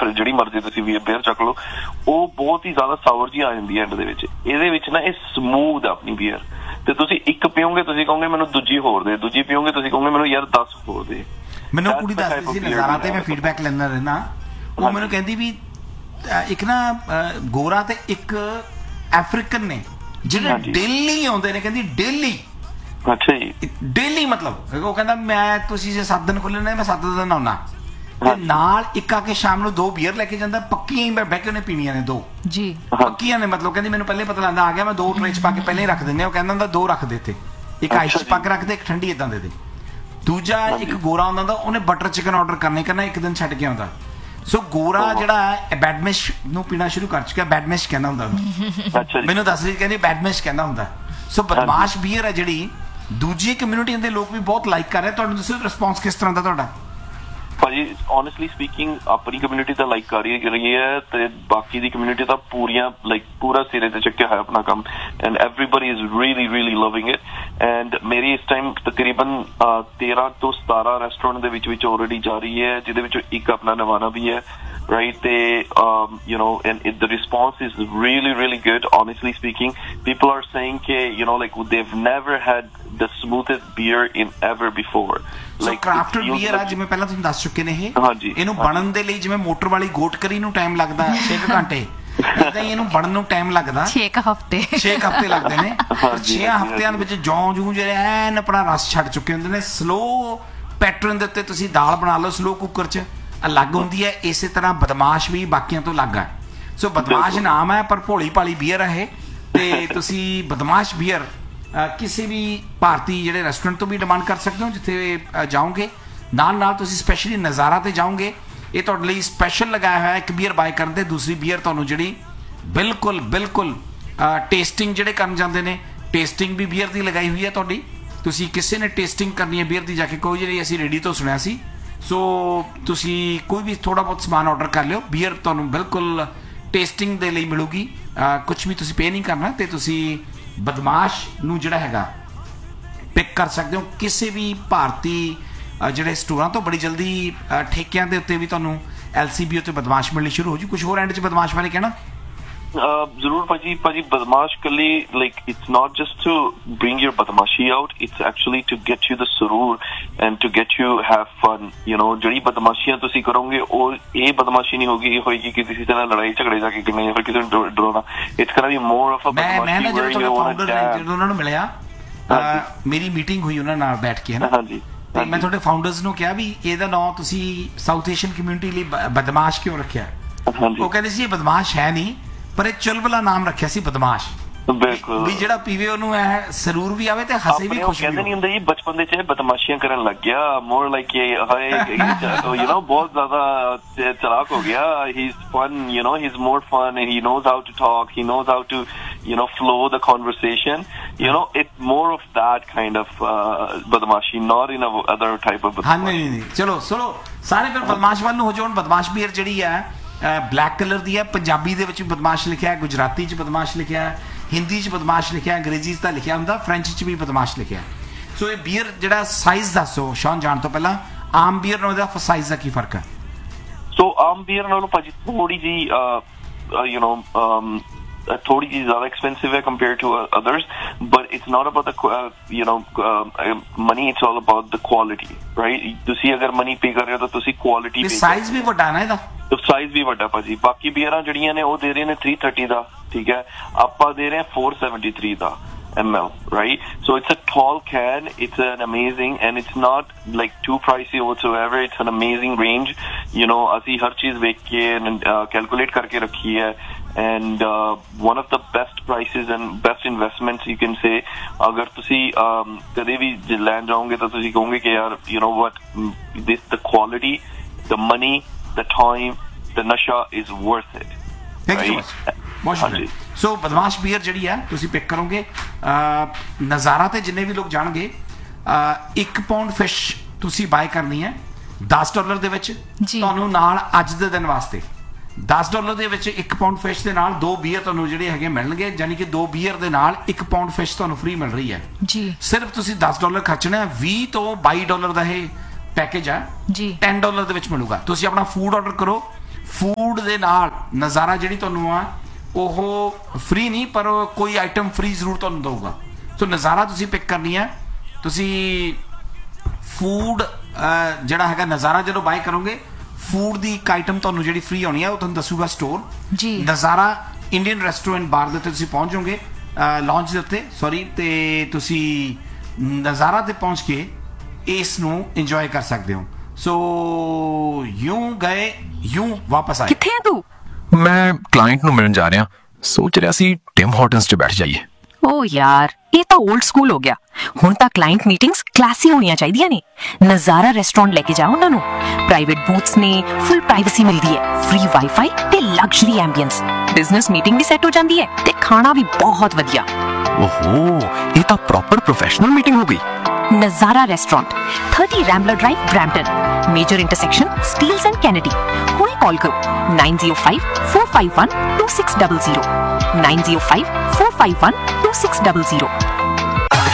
ਜਿਹੜੀ ਮਰਜ਼ੀ ਤੁਸੀਂ ਬੀਅਰ ਚੱਕ ਲਓ, ਉਹ ਬਹੁਤ ਹੀ ਜ਼ਿਆਦਾ ਸਾਵਰ ਜੀ ਆ ਜਾਂਦੀ ਹੈ ਐਂਡ ਦੇ ਵਿੱਚ। ਇਹਦੇ ਵਿੱਚ ਨਾ ਇਹ ਸਮੂਥ ਆਪਣੀ ਬੀਅਰ, ਤੇ ਤੁਸੀਂ ਇੱਕ ਪੀਓਗੇ ਤੁਸੀਂ ਕਹੋਗੇ ਮੈਨੂੰ ਦੂਜੀ ਹੋਰ ਦੇ, ਦੂਜੀ ਪੀਓਗੇ ਤੁਸੀਂ ਕਹੋਗੇ ਮੈਨੂੰ ਯਾਰ 10 ਹੋਰ ਦੇ। ਮੈਨੂੰ ਕੁੜੀ ਦੱਸਦੀ ਸੀ ਨਜ਼ਾਰਾ ਤੇ ਮੈਂ ਫੀਡਬੈਕ ਲੈਂਦਾ ਰਹਿਣਾ, ਉਹ ਮੈਨੂੰ ਕਹਿੰਦੀ ਵੀ ਇੱਕ ਨਾ ਗੋਰਾ ਤੇ ਇੱਕ ਅਫਰੀਕਨ ਨੇ ਜਿਹੜੇ ਡੇਲੀ ਆਉਂਦੇ ਨੇ, ਕਹਿੰਦੀ ਡੇਲੀ। ਅੱਛਾ ਜੀ। ਡੇਲੀ ਮਤਲਬ ਉਹ ਕਹਿੰਦਾ ਮੈਂ ਤੁਸੀਂ ਜੇ 7 ਦਿਨ ਖੁੱਲ੍ਹਣੇ ਮੈਂ 7 ਦਿਨ ਆਉਣਾ, ਤੇ ਨਾਲ ਇੱਕ ਆ ਕੇ ਸ਼ਾਮ ਨੂੰ 2 ਬੀਅਰ ਲੈ ਕੇ ਜਾਂਦਾ, ਪੱਕੀਆਂ ਹੀ ਬਹਿ ਕੇ ਉਹਨੇ ਪੀਣੀਆਂ ਨੇ 2 ਜੀ ਪੱਕੀਆਂ ਨੇ। ਮਤਲਬ ਕਹਿੰਦੀ ਮੈਨੂੰ ਪਹਿਲੇ ਪਤਾ ਲੱਗਦਾ ਆ ਗਿਆ ਮੈਂ 2 ਟਰੇ ਚ ਪਾ ਕੇ ਪਹਿਲਾਂ ਹੀ ਰੱਖ ਦਿੰਦੇ। ਉਹ ਕਹਿੰਦਾ ਹੁੰਦਾ 2 ਰੱਖ ਦੇ ਇੱਥੇ, ਇੱਕ ਆਈਸ ਪਾ ਕੇ ਰੱਖਦੇ, ਇੱਕ ਠੰਡੀ ਏਦਾਂ ਦੇ। ਦੂਜਾ ਇੱਕ ਗੋਰਾ ਹੁੰਦਾ ਹੁੰਦਾ ਉਹਨੇ ਬਟਰ ਚਿਕਨ ਆਰਡਰ ਕਰਨਾ ਇੱਕ ਦਿਨ ਛੱਡ ਕੇ ਆਉਂਦਾ। ਸੋ ਗੋਰਾ ਜਿਹੜਾ ਹੈ ਬੈਡਮਿਸ਼ ਨੂੰ ਪੀਣਾ ਸ਼ੁਰੂ ਕਰ ਚੁੱਕਿਆ, ਬੈਡਮਿਸ਼ ਕਹਿੰਦਾ ਹੁੰਦਾ ਉਹਨੂੰ। ਮੈਨੂੰ ਦੱਸ ਰਹੀ ਕਹਿੰਦੀ ਬੈਡਮਿਸ਼ ਕਹਿੰਦਾ ਹੁੰਦਾ। ਸੋ ਬਦਮਾਸ਼ ਬੀਅਰ ਹੈ ਜਿਹੜੀ ਦੂਜੀ ਕਮਿਊਨਿਟੀ ਦੇ ਲੋਕ ਵੀ ਬਹੁਤ ਲਾਈਕ ਕਰ ਰਹੇ। ਤੁਹਾਨੂੰ ਦੱਸੋ ਰਿਸਪੌਂਸ ਕਿਸ ਤਰ੍ਹਾਂ ਦਾ ਤੁਹਾਡਾ? ਭਾਜੀ ਓਨੈਸਟਲੀ ਸਪੀਕਿੰਗ ਆਪਣੀ ਕਮਿਊਨਿਟੀ ਤਾਂ ਲਾਈਕ ਕਰ ਰਹੀ ਹੈ, ਤੇ ਬਾਕੀ ਦੀ ਕਮਿਊਨਿਟੀ ਤਾਂ ਪੂਰਾ ਸਿਰੇ ਤੇ ਚੱਕਿਆ ਹੋਇਆ ਆਪਣਾ ਕੰਮ, and everybody is really loving it. And ਮੇਰੀ ਇਸ ਟਾਈਮ ਤਕਰੀਬਨ 13 ਤੋਂ 17 ਰੈਸਟੋਰੈਂਟ ਦੇ ਵਿੱਚ ਆਲਰੇਡੀ ਜਾ ਰਹੀ ਹੈ, ਜਿਹਦੇ ਵਿੱਚੋਂ ਇੱਕ ਆਪਣਾ ਨਵਾਨਾ ਵੀ ਹੈ, right? And the response is really good, honestly speaking. People are saying they've never had the smoothest beer in ever before. So crafted beer ਆ ਜਿਵੇਂ ਪਹਿਲਾਂ ਤੁਸੀਂ ਦੱਸ ਚੁੱਕੇ ਨੇ ਇਹਨੂੰ ਬਣਨ ਦੇ ਲਈ ਜਿਵੇਂ ਮੋਟਰ ਵਾਲੀ ਗੋਟ ਕਰੀ ਨੂੰ ਟਾਈਮ ਲੱਗਦਾ 6 ਘੰਟੇ, ਇਦਾਂ ਹੀ ਇਹਨੂੰ ਬਣਨ ਨੂੰ ਟਾਈਮ ਲੱਗਦਾ 6 ਹਫ਼ਤੇ ਲੱਗਦੇ ਨੇ। 6 ਹਫ਼ਤਿਆਂ ਦੇ ਵਿੱਚ ਜੌਂ ਜਿਹੜੇ ਐਨ ਆਪਣਾ ਰਸ ਛੱਡ ਚੁੱਕੇ ਹੁੰਦੇ ਨੇ। ਸਲੋ ਪੈਟਰਨ ਦੇ ਉੱਤੇ ਤੁਸੀਂ ਦਾਲ ਬਣਾ ਲਓ ਸਲੋ ਕੁੱਕਰ 'ਚ, ਅਲੱਗ ਹੁੰਦੀ ਹੈ। ਇਸੇ ਤਰ੍ਹਾਂ ਬਦਮਾਸ਼ ਵੀ ਬਾਕੀਆਂ ਤੋਂ ਅਲੱਗ ਹੈ। ਸੋ ਬਦਮਾਸ਼ ਨਾਮ ਹੈ ਪਰ ਭੋਲੀ ਭਾਲੀ ਬੀਅਰ ਹੈ ਇਹ, ਤੇ ਤੁਸੀਂ ਬਦਮਾਸ਼ ਬੀਅਰ ਕਿਸੇ ਵੀ ਭਾਰਤੀ ਜਿਹੜੇ ਰੈਸਟੋਰੈਂਟ ਤੋਂ ਵੀ ਡਿਮਾਂਡ ਕਰ ਸਕਦੇ ਹੋ ਜਿੱਥੇ ਜਾਓਗੇ। ਨਾਲ ਤੁਸੀਂ ਸਪੈਸ਼ਲੀ ਨਜ਼ਾਰਾ ਤੇ ਜਾਓਗੇ, ਇਹ ਤੁਹਾਡੇ ਲਈ ਸਪੈਸ਼ਲ ਲਗਾਇਆ ਹੋਇਆ। ਇੱਕ ਬੀਅਰ ਬਾਏ ਕਰਨ ਦੇ ਦੂਸਰੀ ਬੀਅਰ ਤੁਹਾਨੂੰ ਜਿਹੜੀ ਬਿਲਕੁਲ ਟੇਸਟਿੰਗ ਜਿਹੜੇ ਕਰਨ ਜਾਂਦੇ ਨੇ, ਟੇਸਟਿੰਗ ਵੀ ਬੀਅਰ ਦੀ ਲਗਾਈ ਹੋਈ ਹੈ ਤੁਹਾਡੀ। ਤੁਸੀਂ ਕਿਸੇ ਨੇ ਟੇਸਟਿੰਗ ਕਰਨੀ ਹੈ ਬੀਅਰ ਦੀ ਜਾ ਕੇ ਕੋਈ ਜਿਹੜੀ ਅਸੀਂ ਰੇਡੀ ਤੋਂ ਸੁਣਿਆ ਸੀ। ਸੋ ਤੁਸੀਂ ਕੋਈ ਵੀ ਥੋੜਾ ਬਹੁਤ ਸਮਾਨ ਆਰਡਰ ਕਰ ਲਿਓ, ਬੀਅਰ ਤੁਹਾਨੂੰ ਬਿਲਕੁਲ ਟੇਸਟਿੰਗ ਦੇ ਲਈ ਮਿਲੂਗੀ, ਕੁਝ ਵੀ ਤੁਸੀਂ ਪੇ ਨਹੀਂ ਕਰਨਾ, ਤੇ ਤੁਸੀਂ ਬਦਮਾਸ਼ ਨੂੰ ਜਿਹੜਾ ਹੈਗਾ ਪਿਕ ਕਰ ਸਕਦੇ ਹੋ ਕਿਸੇ ਵੀ ਭਾਰਤੀ ਜਿਹੜੇ ਸਟੋਰਾਂ ਤੋਂ। ਬੜੀ ਜਲਦੀ ਠੇਕਿਆਂ ਦੇ ਉੱਤੇ ਵੀ ਤੁਹਾਨੂੰ LCB ਉੱਤੇ ਬਦਮਾਸ਼ ਮਿਲਣੀ ਸ਼ੁਰੂ ਹੋ ਜੂ। ਕੁਝ ਹੋਰ ਐਂਡ 'ਚ ਬਦਮਾਸ਼ ਬਾਰੇ ਕਹਿਣਾ? ਜ਼ਰੂਰ ਭਾਜੀ ਬਦਮਾਸ਼ ਕੱਲੀ it's not just to bring your badmashi out, it's actually to get you the surur and to get you have fun, ਜਿਹੜੀ ਬਦਮਾਸ਼ੀਆਂ ਤੁਸੀਂ ਕਰੋਗੇ ਉਹ ਇਹ ਬਦਮਾਸ਼ੀ ਨਹੀਂ ਹੋਏਗੀ ਕਿ ਕਿਸੇ ਨਾਲ ਲੜਾਈ ਝਗੜੇ ਜਾ ਕੇ ਕਿਵੇਂ ਫਿਰ ਕਿਸੇ ਨੂੰ ਡਰਾਉਣਾ। it's gonna be more of a badmashi where you want to ਜਦੋਂ ਉਹਨਾਂ ਨੂੰ ਮਿਲਿਆ ਮੇਰੀ ਮੀਟਿੰਗ ਹੋਈ ਉਹਨਾਂ ਨਾਲ ਬੈਠ ਕੇ ਨਾ, ਤੇ ਮੈਂ ਤੁਹਾਡੇ ਫਾਊਂਡਰਸ ਨੂੰ ਕਿਹਾ ਵੀ ਇਹਦਾ ਨਾਮ ਤੁਸੀਂ ਸਾਊਥ ਏਸ਼ੀਅਨ ਕਮਿਊਨਿਟੀ ਲਈ ਬਦਮਾਸ਼ ਕਿਉਂ ਰੱਖਿਆ? ਉਹ ਕਹਿੰਦੇ ਸੀ ਇਹ ਬਦਮਾਸ਼ ਹੈ ਨਹੀਂ, ਪਰ ਇਹ ਚੁਲਬਲਾ ਨਾਮ ਰੱਖਿਆ ਸੀ ਬਦਮਾਸ਼। ਬਿਲਕੁਲ ਵੀ ਜਿਹੜਾ ਪੀਵੇ ਉਹਨੂੰ ਇਹ ਸਰੂਰ ਵੀ ਆਵੇ ਤੇ ਹੱਸੇ ਵੀ ਖੁਸ਼ ਵੀ। ਕਹਿੰਦੇ ਨਹੀਂ ਹੁੰਦੇ ਜੀ ਬਚਪਨ ਦੇ ਚ ਬਦਮਾਸ਼ੀਆਂ ਕਰਨ ਲੱਗ ਗਿਆ, ਮੋਰ ਲਾਈਕ ਬਹੁਤ ਜ਼ਿਆਦਾ ਚਲਾਕ ਹੋ ਗਿਆ। ਹੀ is fun, he is more fun, he knows how to talk, he knows how to flow the conversation, it's more of that kind of badmashi, not in a other type of badmashi. ਨਹੀਂ ਚਲੋ ਸਾਰੇ ਫਿਰ ਬਦਮਾਸ਼ ਵੱਲ ਨੂੰ ਹੋ ਜਾਣ। ਬਦਮਾਸ਼ ਬੀਅਰ ਜਿਹੜੀ ਹੈ ਬਲੈਕ ਕਲਰ ਦੀ ਹੈ, ਪੰਜਾਬੀ ਦੇ ਵਿੱਚ ਬਦਮਾਸ਼ ਲਿਖਿਆ ਹੈ, ਗੁਜਰਾਤੀ 'ਚ ਬਦਮਾਸ਼ ਲਿਖਿਆ ਹੈ, ਹਿੰਦੀ 'ਚ ਬਦਮਾਸ਼ ਲਿਖਿਆ, ਅੰਗਰੇਜ਼ੀ 'ਚ ਤਾਂ ਲਿਖਿਆ ਹੁੰਦਾ, ਫ੍ਰੈਂਚ 'ਚ ਵੀ ਬਦਮਾਸ਼ ਲਿਖਿਆ। ਸੋ ਇਹ ਬੀਅਰ ਜਿਹੜਾ ਸਾਈਜ਼ ਦੱਸੋ ਸ਼ੌਨ ਜਾਣ ਤੋਂ ਪਹਿਲਾਂ, ਆਮ ਬੀਅਰ ਨਾਲ ਇਹਦਾ ਸਾਈਜ਼ ਦਾ ਕੀ ਫਰਕ ਹੈ? ਸੋ ਆਮ ਬੀਅਰ ਨਾਲੋਂ ਭਾਜੀ ਥੋੜੀ ਜੀ ਥੋੜੀ ਜਿਹੀ ਜ਼ਿਆਦਾ ਐਕਸਪੈਂਸਿਵ ਹੈ compare to others, but it's not about money, it's all about the quality, right? ਤੁਸੀਂ ਅਗਰ ਮਨੀ ਪੇ ਕਰ ਰਹੇ ਹੋ ਤਾਂ ਤੁਸੀਂ ਕੁਆਲਿਟੀ ਪੇ। ਸਾਈਜ਼ ਵੀ ਵੱਡਾ ਨਾ ਇਹਦਾ? ਸਾਈਜ਼ ਵੀ ਵੱਡਾ ਭਾਜੀ। ਬਾਕੀ ਬੀਅਰਾਂ ਜਿਹੜੀਆਂ ਨੇ ਉਹ ਦੇ ਰਹੇ ਨੇ 330 ਦਾ, ਠੀਕ ਹੈ, ਆਪਾਂ ਦੇ ਰਹੇ ਹਾਂ 473 ਦਾ ml, right? So it's a tall can, it's an amazing, and it's not too pricey whatsoever. It's an amazing range, ਅਸੀਂ ਹਰ ਚੀਜ਼ ਵੇਖ ਕੇ calculate ਕਰਕੇ ਰੱਖੀ ਹੈ, and one of the best prices and best investments you can say. ਅਗਰ ਤੁਸੀਂ ਕਦੇ ਵੀ ਲੈਣ ਜਾਓਗੇ ਤਾਂ ਤੁਸੀਂ ਕਹੋਗੇ ਕਿ ਯਾਰ what, the quality, the money, the time, the nasha is worth it. Thank you so much. ਬਹੁਤ ਸ਼ੁਕਰੀਆ। ਸੋ ਬਦਮਾਸ਼ ਬੀਅਰ ਜਿਹੜੀ ਹੈ ਤੁਸੀਂ ਪਿਕ ਕਰੋਗੇ। ਨਜ਼ਾਰਾ ਤੇ ਜਿੰਨੇ ਵੀ ਲੋਕ ਜਾਣਗੇ 1 ਪਾਉਂਡ ਫਿਸ਼ ਤੁਸੀਂ ਬਾਏ ਕਰਨੀ ਹੈ $10 ਦੇ ਵਿੱਚ ਤੁਹਾਨੂੰ, ਨਾਲ ਅੱਜ ਦੇ ਦਿਨ ਵਾਸਤੇ $10 ਦੇ ਵਿੱਚ 1 ਪਾਉਂਡ ਫਿਸ਼ ਦੇ ਨਾਲ 2 ਬੀਅਰ ਤੁਹਾਨੂੰ ਜਿਹੜੇ ਹੈਗੇ ਮਿਲਣਗੇ, ਯਾਨੀ ਕਿ 2 ਬੀਅਰ ਦੇ ਨਾਲ 1 ਪਾਉਂਡ ਫਿਸ਼ ਤੁਹਾਨੂੰ ਫ੍ਰੀ ਮਿਲ ਰਹੀ ਹੈ ਜੀ। ਸਿਰਫ ਤੁਸੀਂ $10 ਖਰਚਣਾ ਹੈ। $20 ਤੋਂ $22 ਦਾ ਇਹ ਪੈਕੇਜ ਹੈ ਜੀ, $10 ਦੇ ਵਿੱਚ ਮਿਲੂਗਾ। ਤੁਸੀਂ ਆਪਣਾ ਫੂਡ ਆਰਡਰ ਕਰੋ, ਫੂਡ ਦੇ ਨਾਲ ਨਜ਼ਾਰਾ ਜਿਹੜੀ ਤੁਹਾਨੂੰ ਆ ਉਹ ਫ੍ਰੀ ਨਹੀਂ, ਪਰ ਕੋਈ ਆਈਟਮ ਫ੍ਰੀ ਜ਼ਰੂਰ ਤੁਹਾਨੂੰ ਦਊਗਾ। ਸੋ ਨਜ਼ਾਰਾ ਤੁਸੀਂ ਪਿਕ ਕਰਨੀ ਹੈ। ਤੁਸੀਂ ਫੂਡ ਜਿਹੜਾ ਹੈਗਾ ਨਜ਼ਾਰਾ ਜਦੋਂ ਬਾਏ ਕਰੋਗੇ, ਫੂਡ ਦੀ ਇੱਕ ਆਈਟਮ ਤੁਹਾਨੂੰ ਜਿਹੜੀ ਫ੍ਰੀ ਆਉਣੀ ਹੈ ਉਹ ਤੁਹਾਨੂੰ ਦੱਸੂਗਾ ਸਟੋਰ ਜੀ। ਨਜ਼ਾਰਾ ਇੰਡੀਅਨ ਰੈਸਟੋਰੈਂਟ ਬਾਰ ਦੇ ਉੱਤੇ ਤੁਸੀਂ ਪਹੁੰਚ ਜਾਓਗੇ, ਲੌਂਜ ਦੇ ਉੱਤੇ ਸੌਰੀ, ਤੇ ਤੁਸੀਂ ਨਜ਼ਾਰਾ ਤੇ ਪਹੁੰਚ ਕੇ ਇਸ ਨੂੰ ਇੰਜੋਏ ਕਰ ਸਕਦੇ ਹੋ। ਸੋ ਯੂੰ ਗਏ ਯੂੰ ਵਾਪਸ ਆਏ। ਕਿੱਥੇ ਹੈ ਤੂੰ? ਮੈਂ ਕਲਾਇੰਟ ਨੂੰ ਮਿਲਣ ਜਾ ਰਿਹਾ, ਸੋਚ ਰਿਹਾ ਸੀ ਟਿਮ ਹਾਰਟਨਸ 'ਚ ਬੈਠ ਜਾਈਏ। ਓ ਯਾਰ, ਇਹ ਤਾਂ 올ਡ ਸਕੂਲ ਹੋ ਗਿਆ। ਹੁਣ ਤਾਂ ਕਲਾਇੰਟ ਮੀਟਿੰਗਸ ਕਲਾਸੀ ਹੋਣੀਆਂ ਚਾਹੀਦੀਆਂ ਨੇ। ਨਜ਼ਾਰਾ ਰੈਸਟੋਰੈਂਟ ਲੈ ਕੇ ਜਾਓ ਉਹਨਾਂ ਨੂੰ। ਪ੍ਰਾਈਵੇਟ ਬੂਥਸ ਨੇ, ਫੁੱਲ ਪ੍ਰਾਈਵੇਸੀ ਮਿਲਦੀ ਹੈ, ਫ੍ਰੀ ਵਾਈਫਾਈ ਤੇ ਲਗਜ਼ਰੀ ਐਂਬੀਐਂਸ। ਬਿਜ਼ਨਸ ਮੀਟਿੰਗ ਵੀ ਸੈੱਟ ਹੋ ਜਾਂਦੀ ਹੈ ਤੇ ਖਾਣਾ ਵੀ ਬਹੁਤ ਵਧੀਆ। ਓਹੋ, ਇਹ ਤਾਂ ਪ੍ਰੋਪਰ ਪ੍ਰੋਫੈਸ਼ਨਲ ਮੀਟਿੰਗ ਹੋ ਗਈ। ਨਜ਼ਾਰਾ restaurant, 30 ਰੈਂਬਲਰ drive, Brampton, major intersection Steeles and Kennedy. ਹੁਣੇ ਕਾਲ ਕਰੋ 9054512600 9054512600।